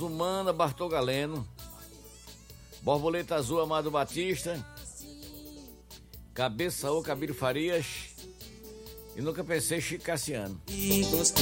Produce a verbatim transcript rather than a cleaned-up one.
Humana, Bartol Galeno. Borboleta Azul, Amado Batista. Cabeça ou Cabiro Farias. E nunca pensei Chico Cassiano. E gostou